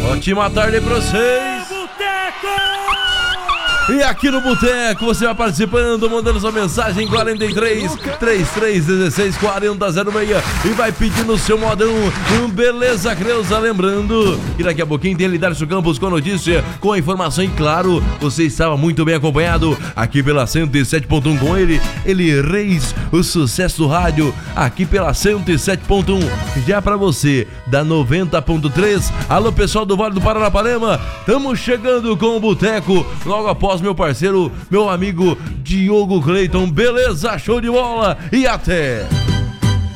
Ótima tarde pra vocês. E aqui no Boteco você vai participando, mandando sua mensagem 43 3316 4006 e vai pedindo o seu modão. Beleza, Creuza? Lembrando que daqui a pouquinho tem Lidarcio Campos com notícia, com a informação e claro, você estava muito bem acompanhado aqui pela 107.1 com ele Reis, o sucesso do rádio, aqui pela 107.1, já pra você da 90.3. Alô pessoal do Vale do Paranapanema, estamos chegando com o Boteco, logo após meu parceiro, meu amigo Diogo Cleiton. Beleza, show de bola e até...